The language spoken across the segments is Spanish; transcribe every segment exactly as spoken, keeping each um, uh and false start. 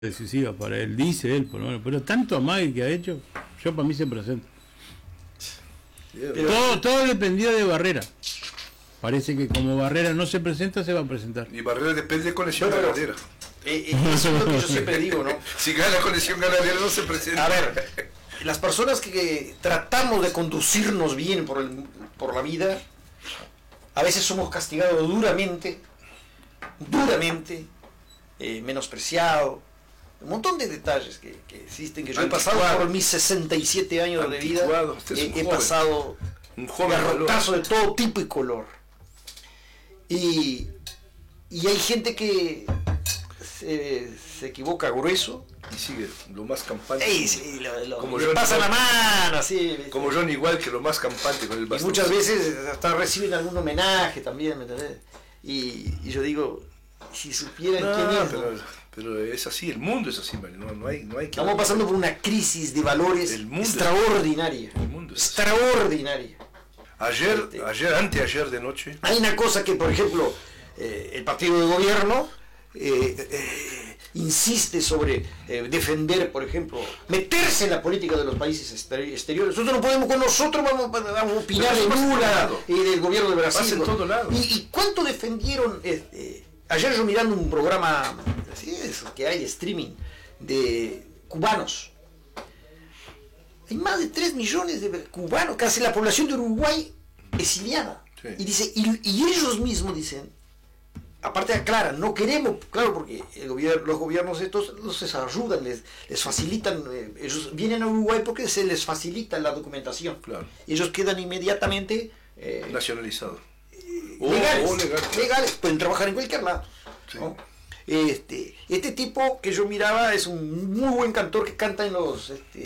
decisiva para él, dice él, por lo menos, pero tanto amague que ha hecho, yo para mí se presenta. Pero todo, todo dependía de Barrera. Parece que como Barrera no se presenta, se va a presentar. Y Barrera depende de conexión pero, ganadera. Eh, eh, eso es lo que yo siempre digo, ¿no? Si gana la conexión ganadera no se presenta. A ver, las personas que, que tratamos de conducirnos bien por, el, por la vida, a veces somos castigados duramente, duramente, eh, menospreciados. Un montón de detalles que, que existen, que yo he pasado por mis sesenta y siete años de vida, he, he pasado un joven garrotazos de todo tipo y color. Y, y hay gente que se, se equivoca grueso. Y sigue lo más campante. Ey, sí, lo, lo, como le John, pasa la mano, así. Como John, igual que lo más campante con el bastón. Y muchas veces hasta reciben algún homenaje también, ¿me entendés? Y, y yo digo, si supieran no, quién es. Pero, ¿no? pero es así, el mundo es así, man. No, no hay, no hay que. Estamos pasando por una crisis de valores extraordinaria. El mundo es extraordinaria. Ayer, este, ayer, anteayer de noche. Hay una cosa que, por ejemplo, eh, el partido de gobierno eh, eh, insiste sobre eh, defender, por ejemplo, meterse en la política de los países exteriores. Nosotros no podemos, con nosotros vamos, vamos a opinar de Lula y del gobierno de Brasil. Pasa en todo lado. ¿Y, y cuánto defendieron? Eh, eh, ayer yo mirando un programa, así es, que hay streaming de cubanos. Hay más de tres millones de cubanos, casi la población de Uruguay exiliada. Sí. Y dice, y, y ellos mismos dicen, aparte aclaran, no queremos, claro, porque el gobierno, los gobiernos estos los ayudan, les, les facilitan, eh, ellos vienen a Uruguay porque se les facilita la documentación. Claro. Ellos quedan inmediatamente eh, nacionalizados. Eh, legales, oh, oh, legal. legales, pueden trabajar en cualquier lado. Sí. ¿No? Este, este tipo que yo miraba es un muy buen cantor que canta en los este,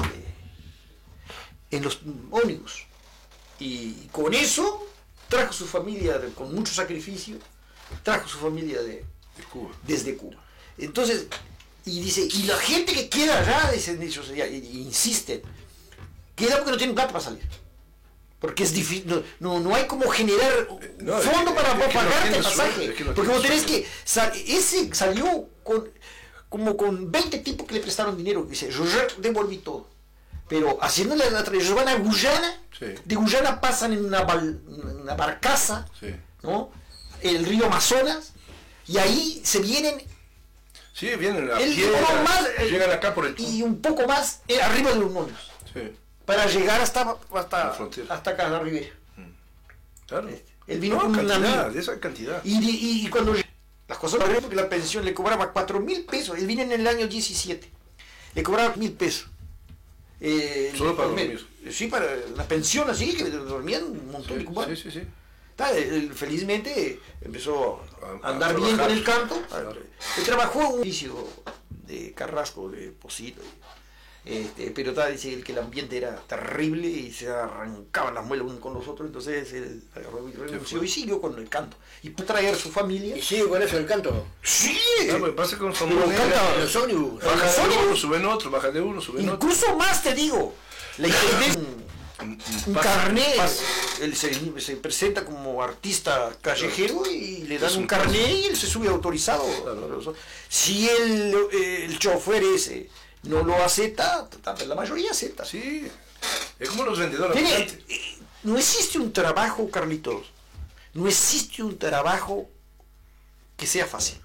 en los ómnibus. Y con eso trajo su familia de, con mucho sacrificio, trajo su familia de, de Cuba. desde Cuba. Entonces, y dice, y la gente que queda allá, dicen ellos, y, y, insisten, queda porque no tienen plata para salir. Porque es difícil, no, no, no hay como generar no, fondo es, para es pagarte no el pasaje. Suerte, es que no porque vos tenés que, sal, ese salió con, como con veinte tipos que le prestaron dinero, dice, yo ya devolví todo. Pero haciéndole la trayectoria, ellos van a Guyana, sí. De Guyana pasan en una, bal, una barcaza, sí. ¿No? El río Amazonas, y ahí se vienen. Sí, vienen a el pie, más, llegan acá por el y un poco más eh, arriba de los monos. Sí. Para llegar hasta hasta, hasta acá, la Ribera. Claro. Él vino no, con cantidad, una amiga. De esa cantidad. Y, y, y cuando las cosas no porque la pensión le cobraba cuatro mil pesos. Él vino en el año diecisiete. Le cobraba mil pesos. Eh, Solo para dormir. Sí, para la pensión así, que dormían un montón sí, de cubanos. Sí, sí, sí. Él, felizmente empezó a andar a bien con el canto. Claro. Él trabajó en un edificio de Carrasco, de Pocito. Este, pero tal, dice él que el ambiente era terrible y se arrancaban las muelas unos con los otros, entonces él agarró y renunció y siguió con el canto. Y pudo traer a su familia. ¿Y sigue con eso el canto? Sí. No, pues pasa con su canta los ómnibus. Baja de uno, suben otro, baja de uno, suben otro. Incluso más te digo, la intendencia, un, un carnet, él se, se presenta como artista callejero y le dan un, un carnet y él se sube autorizado. Claro. Si el, el chofer ese no lo acepta, la mayoría acepta. Sí, es como los vendedores. Tiene, no existe un trabajo, Carlitos, no existe un trabajo que sea fácil.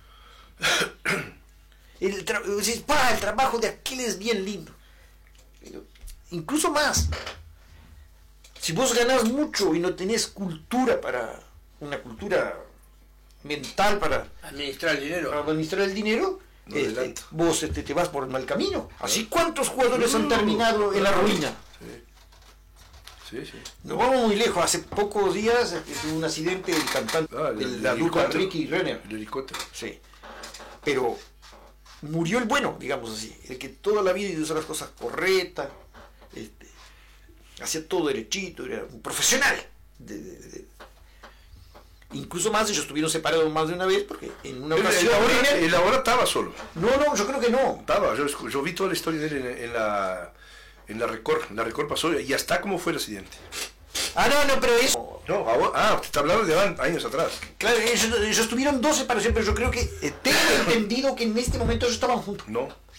El, tra el trabajo de aquel es bien lindo. Incluso más. Si vos ganás mucho y no tenés cultura para, una cultura mental para administrar el dinero, para administrar el dinero, no este, vos este, te vas por el mal camino. Así cuántos jugadores uh, han terminado en la ruina. Sí. Sí, sí. Nos vamos muy lejos. Hace pocos días tuvo un accidente del cantante, ah, el, la dupla Ricky Renner. El helicóptero. Sí. Pero murió el bueno, digamos así, el que toda la vida hizo las cosas correctas, este, hacía todo derechito, era un profesional. De, de, de. Incluso más, ellos estuvieron separados más de una vez porque en una Pero ocasión... Él ahora, él ahora estaba solo. No, no, yo creo que no. Estaba, yo, yo vi toda la historia de él en, en la en la Record. La Record pasó y hasta cómo fue el accidente. Ah, no, no, pero eso... No, ahora, ah, te está hablando de años atrás. Claro, ellos, ellos tuvieron dos separaciones, pero yo creo que eh, tengo entendido que en este momento ellos estaban juntos. No.